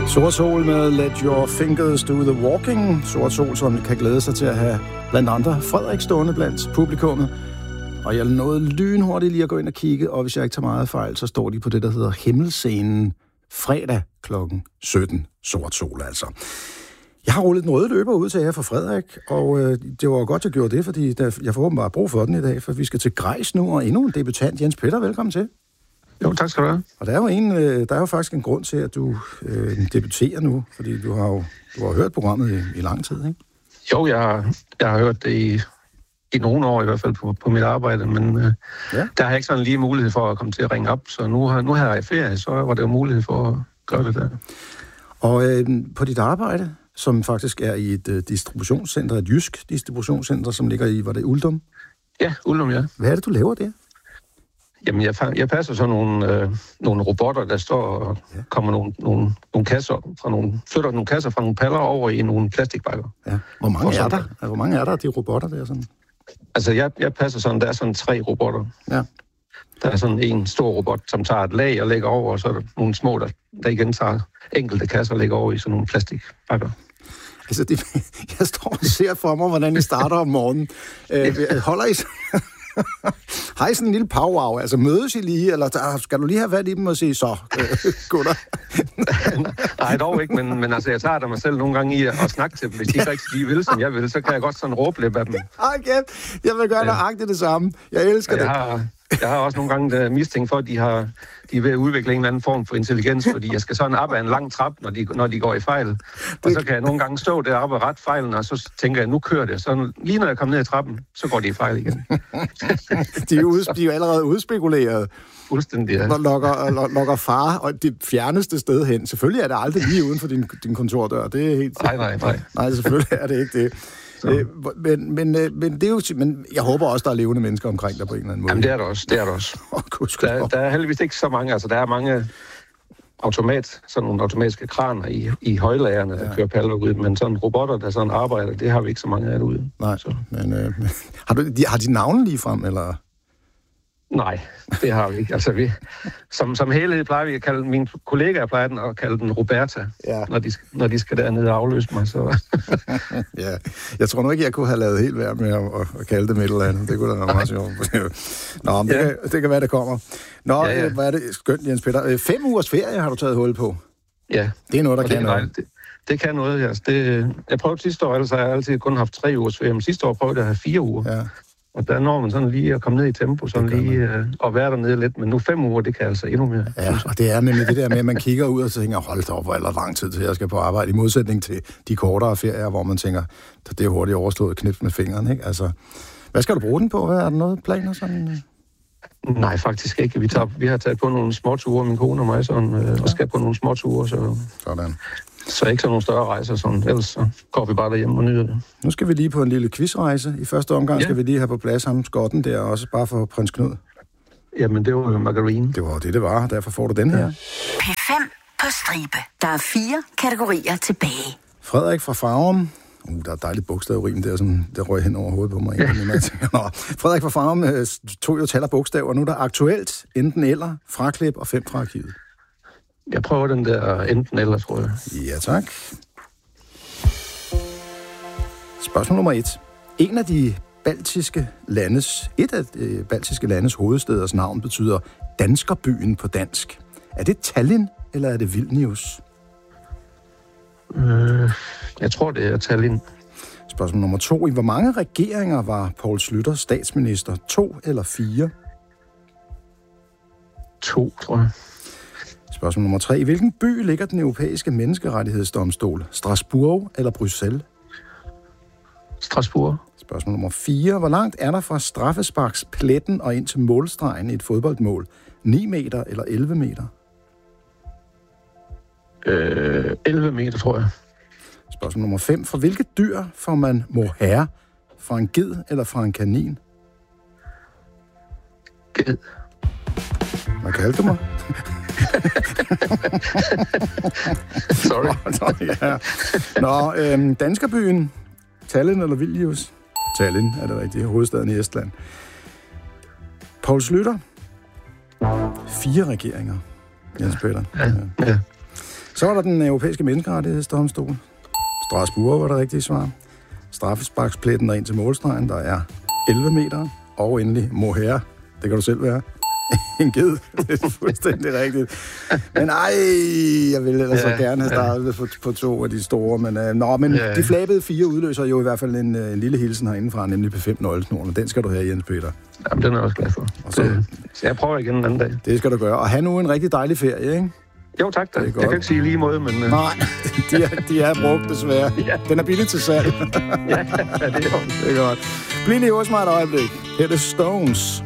Sort Sol med Let Your Fingers Do The Walking. Sort Sol, som kan glæde sig til at have blandt andre Frederik stående blandt publikummet. Og jeg nåede lynhurtigt lige at gå ind og kigge, og hvis jeg ikke tager meget fejl, så står de på det, der hedder Himmelscenen fredag kl. 17. Sort Sol altså. Jeg har rullet den røde løber ud til jer for Frederik, og det var godt, jeg gjorde det, fordi jeg får åbenbart brug for den i dag, for vi skal til Grejs nu, og endnu en debutant, Jens Peter, velkommen til. Jo, tak skal du have. Og der er jo faktisk en grund til, at du debuterer nu, fordi du har hørt programmet i lang tid, ikke? Jo, jeg har hørt det i nogle år i hvert fald på mit arbejde, men der har jeg ikke sådan lige mulighed for at komme til at ringe op, så nu har jeg ferie, så var det jo mulighed for at gøre det der. Og på dit arbejde, som faktisk er i et distributionscenter, et jysk distributionscenter, som ligger i, var det Uldum? Ja, Uldum, ja. Hvad er det, du laver der? Jamen, jeg passer så nogle robotter, der står og kommer nogle kasser flytter nogle kasser fra nogle paller over i nogle plastikbakker. Ja. Hvor mange er der, de robotter der sådan? Altså, jeg passer sådan, der er sådan 3 robotter. Ja. Der er sådan en stor robot, som tager et lag og lægger over, og så er der nogle små, der igen tager enkelte kasser og lægger over i sådan nogle plastikbakker. Altså, jeg står og ser for mig, hvordan I starter om morgenen. Holder I har I sådan en lille powwow? Altså, mødes I lige, eller skal du lige have fat i dem og sige, så, gutter? Nej, dog ikke, men altså, jeg tager mig selv nogle gange i at snakke til dem. Hvis de ikke rigtig vil, som jeg vil, så kan jeg godt sådan råbe lidt af dem. Okay, jeg vil gøre nøjagtigt det samme. Jeg elsker det. Jeg har også nogle gange mistænkt for, at de er ved at udvikle en eller anden form for intelligens, fordi jeg skal sådan op ad en lang trappe, når de går i fejl. Og så kan jeg nogle gange stå deroppe og rette fejlen, og så tænker jeg, nu kører det. Så lige når jeg kommer ned ad trappen, så går de i fejl igen. De er jo allerede udspekuleret. Fuldstændig, ja. Lokker far og det fjerneste sted hen. Selvfølgelig er det aldrig lige uden for din kontordør. Det er helt... Nej. Nej, selvfølgelig er det ikke det. Men det er jo, men jeg håber også, der er levende mennesker omkring dig på en eller anden måde. Jamen, det er der også. Der er heldigvis ikke så mange, altså der er mange sådan nogle automatiske kraner i højlagerne, der kører paller ud, men sådan robotter, der sådan arbejder, det har vi ikke så mange af derude. Nej, så. Men har de navne lige frem, eller... Nej, det har vi ikke. Altså, som helhed plejer vi at kalde mine kollegaer plejer at kalde den Roberta, når de skal dernede og afløse mig. Så. Ja, jeg tror nu ikke, jeg kunne have lavet helt værd med at kalde det et eller andet. Det kunne da være meget sjovt. Nå, men det kan være, det kommer. Nå, hvad er det skønt, Jens Peter. 5 ugers ferie har du taget hul på. Ja. Det er noget, der kan noget. Det kan noget, altså. Jeg prøvede sidste år, ellers har jeg altid kun haft 3 ugers ferie, men sidste år prøvede jeg at have 4 uger. Ja. Og der når man sådan lige at komme ned i tempo, sådan lige og være dernede lidt. Men nu 5 uger, det kan altså endnu mere. Ja, og det er nemlig det der med, at man kigger ud og tænker, hold da op, hvor er der lang tid til, jeg skal på arbejde. I modsætning til de kortere ferier, hvor man tænker, det er hurtigt overslået knips med fingrene, ikke? Altså, hvad skal du bruge den på? Hvad er der noget planer sådan? Nej, faktisk ikke. Vi har taget på nogle småture, min kone og mig, sådan, og skal på nogle småture. Sådan. Så ikke sådan nogle større rejser, sådan. Ellers så går vi bare derhjemme og nyder det. Nu skal vi lige på en lille quizrejse. I første omgang skal vi lige have på plads ham skotten der, også bare for prins Knud. Jamen, det var jo margarine. Det var det var. Derfor får du den her. P5 på stribe. Der er 4 kategorier tilbage. Frederik fra Farum. Der er et dejligt bogstavrim der, som der røg hen over hovedet på mig. Frederik fra Farum tog jo taler bogstaver. Nu er der aktuelt enten eller, fraklip og 5 fra arkivet. Jeg prøver den der enten eller, tror jeg. Ja, tak. Spørgsmål nummer 1. Et af de baltiske landes hovedsteders navn betyder danskerbyen på dansk. Er det Tallinn, eller er det Vilnius? Jeg tror, det er Tallinn. Spørgsmål nummer 2. I hvor mange regeringer var Poul Schlüter statsminister? 2 eller 4? 2, tror jeg. Spørgsmål nummer 3. I hvilken by ligger den europæiske menneskerettighedsdomstol? Strasbourg eller Bruxelles? Strasbourg. Spørgsmål nummer 4. Hvor langt er der fra straffesparkspletten og ind til målstregen i et fodboldmål? 9 meter eller 11 meter? 11 meter, tror jeg. Spørgsmål nummer 5. Fra hvilke dyr får man mohair? Fra en ged eller fra en kanin? Ged. Hvad kaldte du mig? Sorry. Ja. Danskerbyen. Tallinn eller Vilnius? Tallinn er det rigtige. Hovedstaden i Estland. Poul Schlüter. 4 regeringer. Jens Peter. Ja. Så var der den europæiske menneskerettighedsdomstol. Strasbourg var det rigtige svar. Straffesparkspletten og ind til målstregen, der er 11 meter. Og endelig Mohair, det kan du selv være. En ged, det er fuldstændig rigtigt. Men jeg ville ellers så gerne have startet på 2 af de store. Men de flabede 4 udløser jo i hvert fald en lille hilsen herindefra, nemlig på 5 nøglesnoren, og den skal du have, Jens Peter. Jamen, den er jeg også glad for. Så jeg prøver igen en anden dag. Det skal du gøre. Og have nu en rigtig dejlig ferie, ikke? Jo, tak da. Jeg kan ikke sige lige måde, men... Nej, de er brugt desværre. Ja. Den er billig til salg. Ja, det er jo. Det er godt. Bliv lige hos mig et øjeblik. Her er det Stones.